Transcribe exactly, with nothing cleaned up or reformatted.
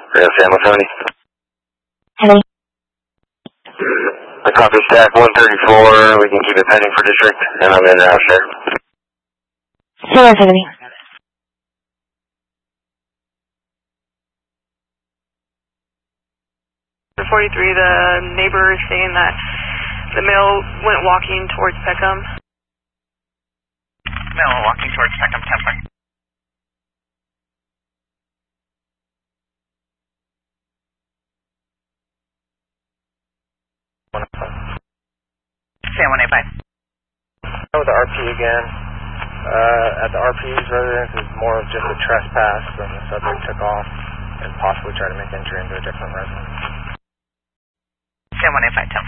Grand San Tony. Hello. The copy stack one thirty-four, we can keep it pending for district, and I'm in the house share. San Antonio. forty-three, the neighbor is saying that the male went walking towards Peckham. Male walking towards Peckham, Temple. San one eight five. With the R P again. Uh, at the R P's residence is more of just a trespass, and the subject took off and possibly tried to make entry into a different residence. San one eight five, Temple.